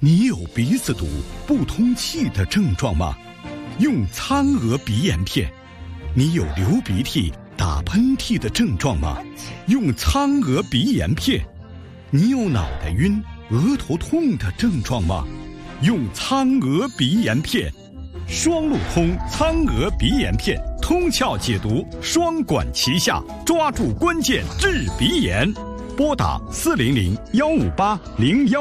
你有鼻子堵、不通气的症状吗？用苍娥鼻炎片。你有流鼻涕、打喷嚏的症状吗？用苍娥鼻炎片。你有脑袋晕、额头痛的症状吗？用苍娥鼻炎片。双路通苍娥鼻炎片，通窍解毒，双管齐下，抓住关键治鼻炎。拨打400-158-01。